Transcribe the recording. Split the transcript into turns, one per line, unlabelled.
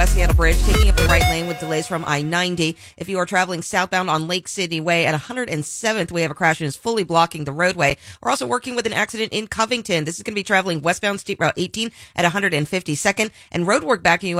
Seattle Bridge, taking up the right lane with delays from I-90. If you are traveling southbound on Lake Sydney Way at 107th, we have a crash and is fully blocking the roadway. We're also working with an accident in Covington. This is going to be traveling westbound State Route 18 at 152nd, and road work backing you up